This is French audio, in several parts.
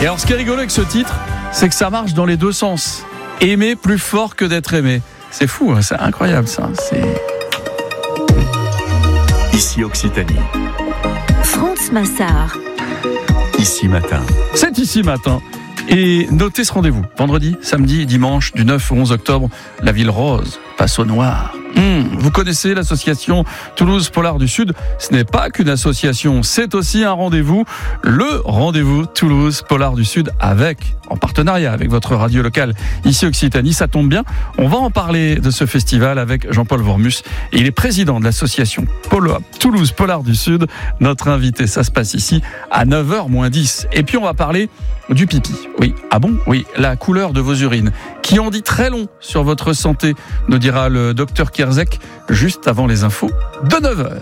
Et alors, ce qui est rigolo avec ce titre, c'est que ça marche dans les deux sens. Aimer plus fort que d'être aimé. C'est fou, hein, c'est incroyable ça. Ici Occitanie. France Massard. Ici Matin. C'est Ici Matin. Et notez ce rendez-vous. Vendredi, samedi et dimanche, du 9 au 11 octobre, la ville rose passe au noir. Vous connaissez l'association Toulouse Polar du Sud. Ce n'est pas qu'une association, c'est aussi un rendez-vous. Le rendez-vous Toulouse Polar du Sud en partenariat avec votre radio locale ici Occitanie. Ça tombe bien. On va en parler de ce festival avec Jean-Paul Vormus. Il est président de l'association Toulouse Polar du Sud. Notre invité, ça se passe ici à 9h-10. Et puis on va parler du pipi. Oui. Ah bon? Oui. La couleur de vos urines qui en dit très long sur votre santé, nous dira le docteur Kierzek juste avant les infos de 9h.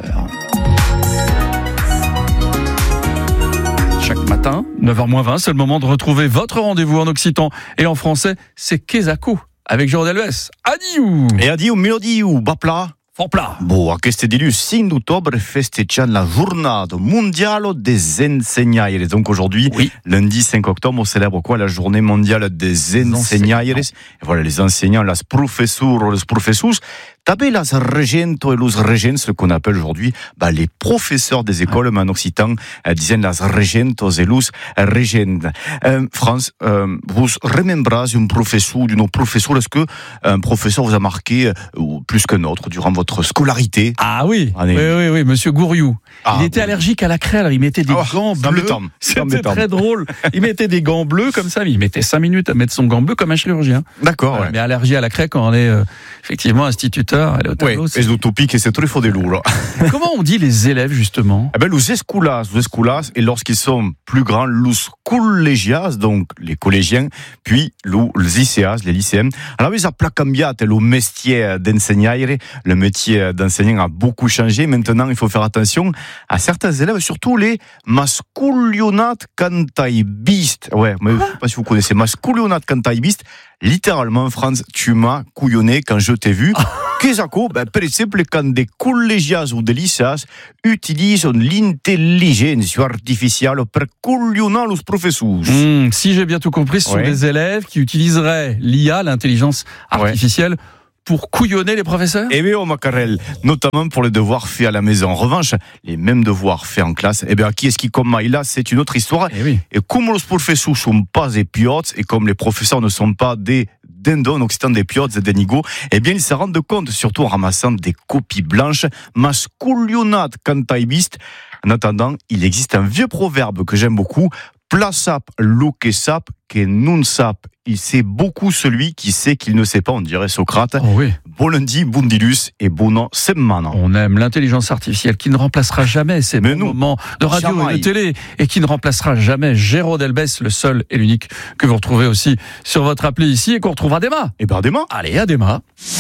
Chaque matin, 9h-20, c'est le moment de retrouver votre rendez-vous en occitan et en français, c'est Kezako avec Jérôme Delbès. Adieu! E adiu, melodiu, bapla. Fort plat. Boh, aquest dilluns 5 d'octobre festeggiamo la Giornata Mondiale des Enseñaires. Donc aujourd'hui, lundi 5 octobre, on célèbre quoi? La journée mondiale des Enseñaires. Et voilà, les enseignants, les professeurs, les professeurs. També les regento et les regents, ce qu'on appelle aujourd'hui les professeurs des écoles, mais en occitan, disent les regentos et les regents. France, vous remembrez un professeur, d'une professeur, est-ce que un professeur vous a marqué plus qu'un autre durant votre scolarité? Ah oui, oui, monsieur Gouriou. Il était allergique à la craie, alors il mettait des gants bleus. C'était très drôle. Il mettait des gants bleus comme ça, mais il mettait 5 minutes à mettre son gant bleu comme un chirurgien. D'accord. Mais allergie à la craie quand on est effectivement instituteur. Oui, c'est utopique et c'est très faux des lourds. Comment on dit les élèves justement? Les esculas, et lorsqu'ils sont plus grands, les collegias, donc les collégiens, puis les lycéas, les lycéens. Alors, ils ont cambiat le métier d'enseignant. Le métier d'enseignant a beaucoup changé. Maintenant, il faut faire attention à certains élèves, surtout les masculionat cantaibistes. Ouais, mais je ne sais pas si vous connaissez masculionat cantaibistes. Littéralement, France, tu m'as couillonné quand je t'ai vu. Kezako, par exemple, quand des collégias ou des lycéas utilisent l'intelligence artificielle pour couillonner les professeurs. Si j'ai bien tout compris, ce sont des élèves qui utiliseraient l'IA, l'intelligence artificielle, pour couillonner les professeurs? Eh bien, Macarel, notamment pour les devoirs faits à la maison. En revanche, les mêmes devoirs faits en classe, qui est-ce qui commaille là? C'est une autre histoire. Et comme les professeurs ne sont pas des piottes, et comme les professeurs ne sont pas des dindons, en occitan des piottes et des nigauds, ils se rendent compte, surtout en ramassant des copies blanches, masculionat cantaibiste. En attendant, il existe un vieux proverbe que j'aime beaucoup, plasap lo que sap, que non sap. Il sait beaucoup celui qui sait qu'il ne sait pas, on dirait Socrate. Bon lundi, bon dilus et bon semaine. On aime l'intelligence artificielle qui ne remplacera jamais ces moments de radio et de télé et qui ne remplacera jamais Jérôme Delbès, le seul et l'unique que vous retrouvez aussi sur votre appli ici et qu'on retrouvera demain. Et demain. Allez, à demain.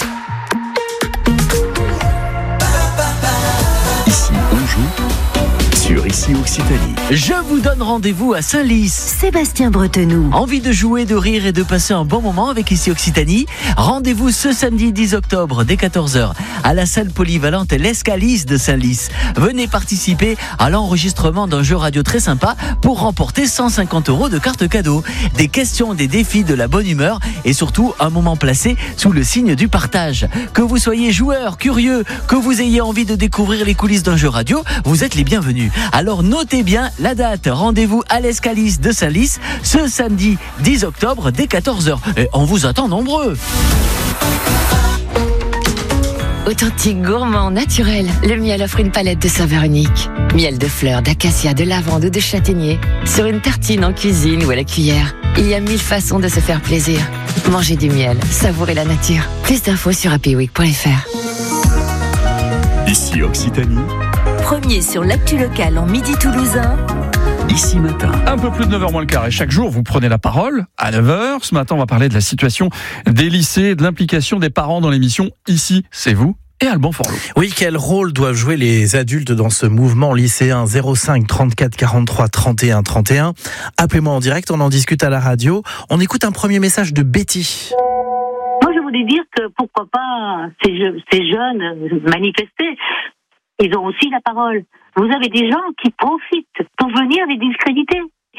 Ici, on joue sur Ici Occitanie. Je vous donne rendez-vous à Saint-Lys. Sébastien Bretenoux. Envie de jouer, de rire et de passer un bon moment avec Ici Occitanie? Rendez-vous ce samedi 10 octobre dès 14h à la salle polyvalente l'Escalice de Saint-Lys. Venez participer à l'enregistrement d'un jeu radio très sympa pour remporter 150 € de cartes cadeaux. Des questions, des défis, de la bonne humeur et surtout un moment placé sous le signe du partage. Que vous soyez joueur, curieux, que vous ayez envie de découvrir les coulisses d'un jeu radio, vous êtes les bienvenus. Alors notez bien la date. Rendez-vous à l'Escalice de Saint-Lys ce samedi 10 octobre dès 14h. Et on vous attend nombreux. Authentique, gourmand, naturel, le miel offre une palette de saveurs uniques. Miel de fleurs, d'acacia, de lavande ou de châtaignier. Sur une tartine en cuisine ou à la cuillère. Il y a 1000 façons de se faire plaisir. Mangez du miel, savourez la nature. Plus d'infos sur happyweek.fr. Ici Occitanie. Premier sur l'actu locale en midi toulousain. Ici Matin. Un peu plus de 9h moins le quart. Et chaque jour, vous prenez la parole à 9h. Ce matin, on va parler de la situation des lycées et de l'implication des parents dans l'émission Ici, c'est vous. Et Alban Forlot. Oui, quel rôle doivent jouer les adultes dans ce mouvement lycéen? 05 34 43 31 31. Appelez-moi en direct, on en discute à la radio. On écoute un premier message de Betty. Moi, je voulais dire que pourquoi pas ces jeunes manifester. Ils ont aussi la parole. Vous avez des gens qui profitent pour venir les discréditer.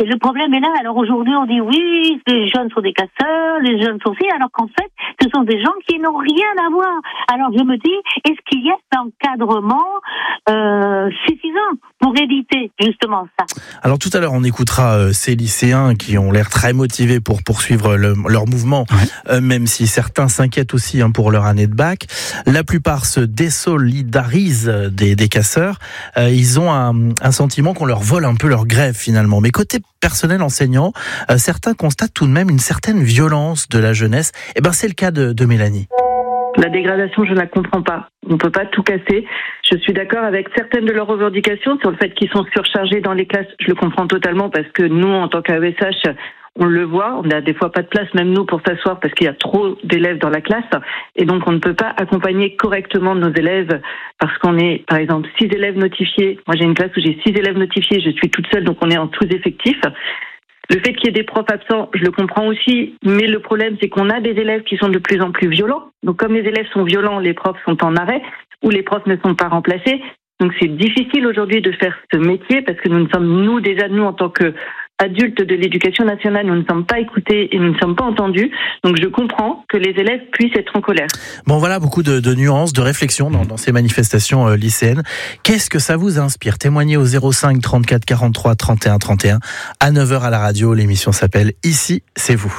le problème est là. Alors aujourd'hui, on dit oui, les jeunes sont des casseurs, les jeunes sont ci, alors qu'en fait, ce sont des gens qui n'ont rien à voir. Alors je me dis, est-ce qu'il y a un encadrement suffisant pour éviter justement ça? Alors tout à l'heure, on écoutera ces lycéens qui ont l'air très motivés pour poursuivre leur mouvement, même si certains s'inquiètent aussi pour leur année de bac. La plupart se désolidarisent des casseurs. Ils ont un sentiment qu'on leur vole un peu leur grève finalement. Mais côté personnel enseignant, certains constatent tout de même une certaine violence de la jeunesse. Et ben c'est le cas de Mélanie. La dégradation, je ne la comprends pas. On ne peut pas tout casser. Je suis d'accord avec certaines de leurs revendications sur le fait qu'ils sont surchargés dans les classes. Je le comprends totalement parce que nous, en tant qu'AESH, on le voit. On n'a des fois pas de place, même nous, pour s'asseoir parce qu'il y a trop d'élèves dans la classe. Et donc, on ne peut pas accompagner correctement nos élèves parce qu'on est, par exemple, 6 élèves notifiés. Moi, j'ai une classe où j'ai 6 élèves notifiés. Je suis toute seule, donc on est en sous-effectif. Le fait qu'il y ait des profs absents, je le comprends aussi, mais le problème, c'est qu'on a des élèves qui sont de plus en plus violents. Donc, comme les élèves sont violents, les profs sont en arrêt ou les profs ne sont pas remplacés. Donc, c'est difficile aujourd'hui de faire ce métier parce que nous, en tant qu'adultes de l'éducation nationale, nous ne sommes pas écoutés et nous ne sommes pas entendus. Donc, je comprends que les élèves puissent être en colère. Bon, voilà beaucoup de nuances, de réflexions dans ces manifestations lycéennes. Qu'est-ce que ça vous inspire? Témoignez au 05 34 43 31 31. À 9h à la radio, l'émission s'appelle Ici, c'est vous.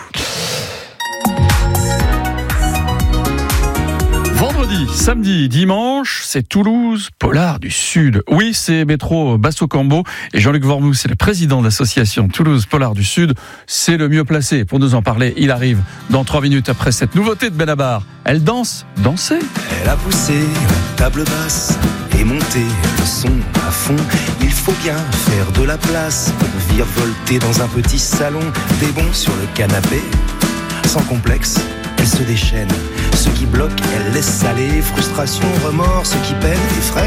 Vendredi, samedi, dimanche, c'est Toulouse, Pollard du Sud. Oui, c'est Métro Basso-Cambo et Jean-Luc Vormous, c'est le président de l'association Toulouse, Pollard du Sud. C'est le mieux placé pour nous en parler. Il arrive dans 3 minutes après cette nouveauté de Benabar. Elle danse, danser. Elle a poussé la table basse et monté le son à fond. Il faut bien faire de la place pour virevolter dans un petit salon. Des bons sur le canapé, sans complexe. Elle se déchaîne, ce qui bloque, elle laisse aller. Frustration, remords, ce qui peine, effraie.